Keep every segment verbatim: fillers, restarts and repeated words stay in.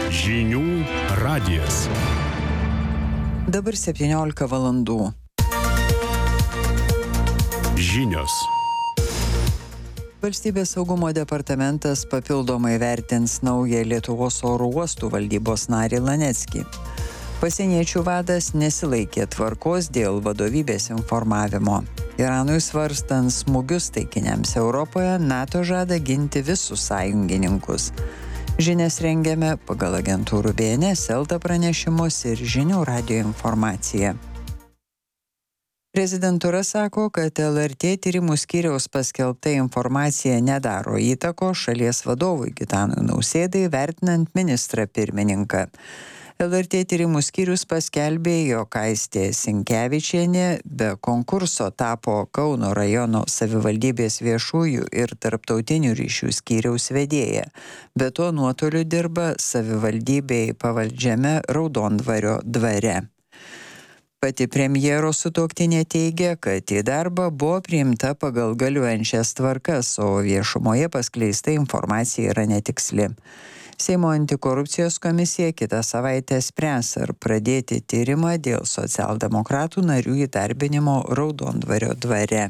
Žinių radijas. Dabar septyniolika valandų. Žinios. Valstybės saugumo departamentas papildomai vertins naują Lietuvos oro uostų valdybos narį Laneckį. Pasieniečių vadas nesilaikė tvarkos dėl vadovybės informavimo. Iranui svarstant smūgius taikiniams Europoje, NATO žada ginti visus sąjungininkus. Žinias rengiame pagal agentūrų B N S, Elta pranešimus ir žinių radijo informaciją. Prezidentūra sako, kad L R T tyrimų skyriaus paskelbta informacija nedaro įtakos šalies vadovui Gitanui Nausėdai vertinant ministrą pirmininką. L R T tyrimų skyrius paskelbė, jog Aistė Sinkevičienė be konkurso tapo Kauno rajono savivaldybės viešųjų ir tarptautinių ryšių skyriaus vedėja. Be to nuotoliu dirba savivaldybei pavaldžiame Raudondvario dvare. Pati premjero sutuoktinė teigia, kad į darbą buvo priimta pagal galiojančias tvarkas, o viešumoje paskleista informacija yra netiksli. Seimo antikorupcijos komisija kitą savaitę spręs, ar pradėti tyrimą dėl socialdemokratų narių įdarbinimo Raudondvario dvare.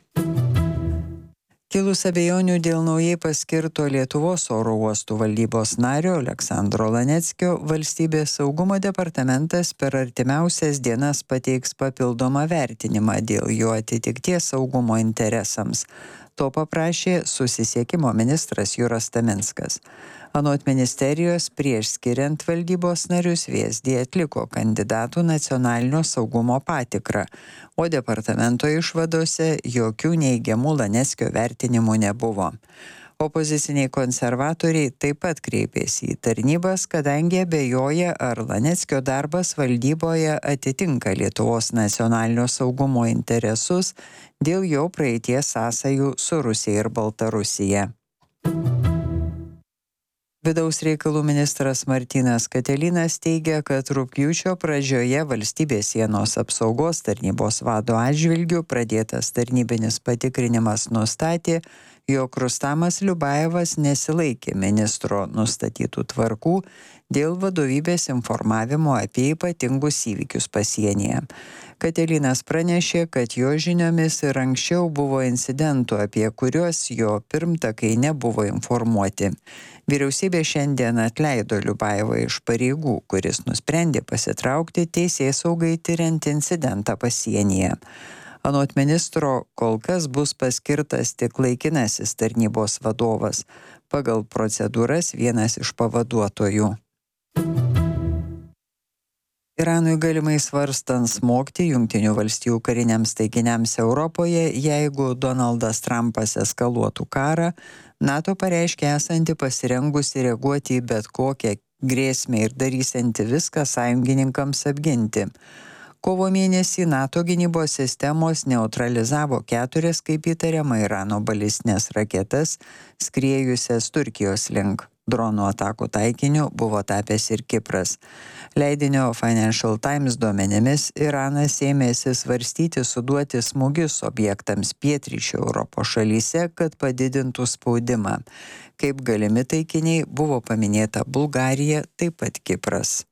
Kilus abejonių dėl naujai paskirto Lietuvos oro uostų valdybos nario Aleksandro Laneckio, Valstybės saugumo departamentas per artimiausias dienas pateiks papildomą vertinimą dėl jo atitikties saugumo interesams. To paprašė susisiekimo ministras Juras Taminskas. Anot ministerijos, prieš skiriant valdybos narius V S D atliko kandidatų nacionalinio saugumo patikrą, o departamento išvadose jokių neigiamų Laneckio vertinimų nebuvo. Opoziciniai konservatoriai taip pat kreipėsi į tarnybas, kadangi abejoja, ar Laneckio darbas valdyboje atitinka Lietuvos nacionalinio saugumo interesus dėl jo praeities sąsajų su Rusija ir Baltarusija. Vidaus reikalų ministras Martynas Katilinas teigia, kad rugpjūčio pradžioje valstybės sienos apsaugos tarnybos vado atžvilgiu pradėtas tarnybinis patikrinimas nustatė, jog Rustamas Liubajevas nesilaikė ministro nustatytų tvarkų dėl vadovybės informavimo apie ypatingus įvykius pasienyje. Katilinas pranešė, kad jo žiniomis ir anksčiau buvo incidentų, apie kuriuos jo pirmtakai nebuvo informuoti. Vyriausybė šiandien atleido Liubajevą iš pareigų, kuris nusprendė pasitraukti teisėsaugai tiriant incidentą pasienyje. Anot ministro, kol kas bus paskirtas tik laikinasis tarnybos vadovas, pagal procedūras vienas iš pavaduotojų. Iranui galimai svarstant smogti Jungtinių valstijų kariniams taikiniams Europoje, jeigu Donaldas Trumpas eskaluotų karą, NATO pareiškė esanti pasirengusi reaguoti į bet kokią grėsmę ir darysianti viską sąjungininkams apginti. Kovo mėnesį NATO gynybos sistemos neutralizavo keturias, kaip įtariama, Irano balistinės raketas, skriejusias Turkijos link. Dronų atakų taikiniu buvo tapęs ir Kipras. Leidinio Financial Times duomenimis Iranas ėmėsi svarstyti suduoti smūgius objektams pietryčių Europos šalyse, kad padidintų spaudimą. Kaip galimi taikiniai buvo paminėta Bulgarija, taip pat Kipras.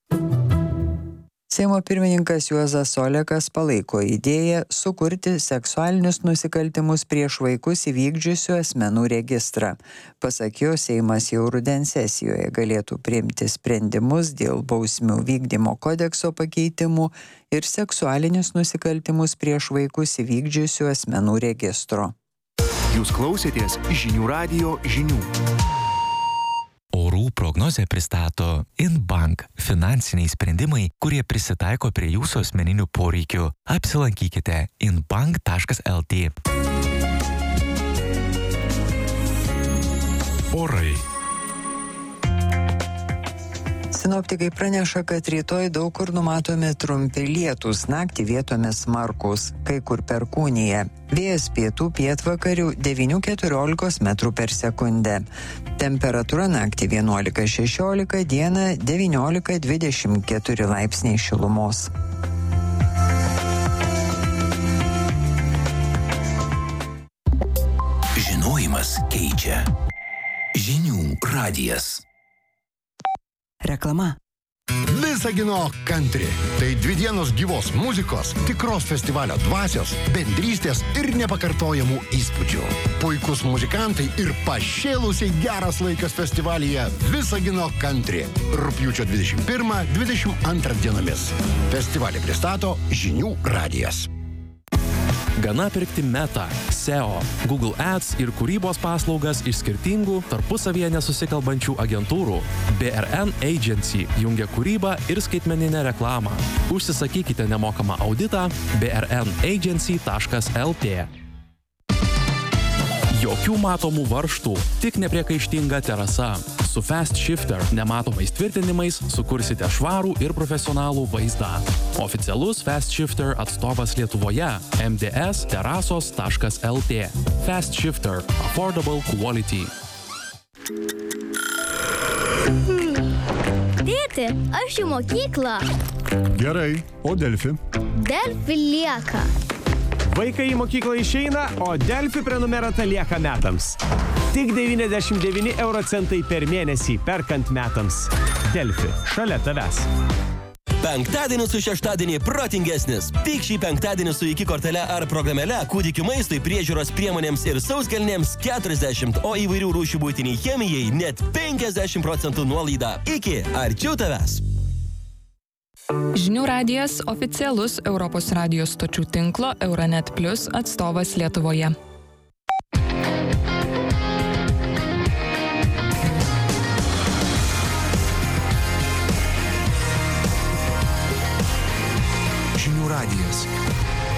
Seimo pirmininkas Juozas Olekas palaiko idėją sukurti seksualinius nusikaltimus prieš vaikus įvykdžiusių asmenų registrą. Pasak jo, Seimas jau rudens sesijoje galėtų priimti sprendimus dėl bausmių vykdymo kodekso pakeitimų ir seksualinius nusikaltimus prieš vaikus įvykdžiusių asmenų registro. Jūs klausėtės žinių radijo žinių. Orų prognozę pristato Inbank – finansiniai sprendimai, kurie prisitaiko prie jūsų asmeninių poreikių. Apsilankykite inbank taškas el tė. Orai. Sinoptikai praneša, kad rytoj daug kur numatomi trumpi lietūs, naktį vietomis smarkūs, kai kur perkūnija. Vėjas pietų pietvakarių devyni iki keturiolikos metrų per sekundę. Temperatūra naktį vienuolika šešiolika, dieną devyniolika dvidešimt keturi laipsniai šilumos. Žinojimas keičia. Žinių radijas. Reklama. Visagino country. Tai dvi dienos gyvos muzikos, tikros festivalio dvasios, bendrystės ir nepakartojamų įspūdžių. Puikus muzikantai ir pašėlusiai geras laikas festivalyje Visagino country. Rugpjūčio dvidešimt pirmą dvidešimt antrą dienomis. Festivalį pristato Žinių radijas. Gana pirkti Meta, S E O, Google Ads ir kūrybos paslaugas iš skirtingų, tarpusavyje nesusikalbančių agentūrų. B R N Agency jungia kūrybą ir skaitmeninę reklamą. Užsisakykite nemokamą auditą b r n agency taškas l t. Jokių matomų varžtų, tik nepriekaištinga terasa. Su Fast Shifter nematomais tvirtinimais sukursite švarų ir profesionalų vaizdą. Oficialus Fast Shifter atstovas Lietuvoje m d s terasos taškas l t. Fast Shifter – Affordable Quality. Tėti, aš į mokyklą. Gerai, o Delfi? Delfi lieka. Vaikai į mokyklą išeina, o Delfi prenumerata lieka metams. Tik devyniasdešimt devyni euro centai per mėnesį perkant metams. Delfi, šalia tavęs. Penktadienis su šeštadienį protingesnis. Tik šį penktadienį su iki kortele ar programėle kūdikių maistui, priežiūros priemonėms ir sauskelnėms keturiasdešimt, o įvairių rūšių buitiniai chemijai net penkiasdešimt procentų nuolaida. Iki arčiau tavęs. Žinių radijas oficialus Europos radijos stočių tinklo Euronet Plus atstovas Lietuvoje.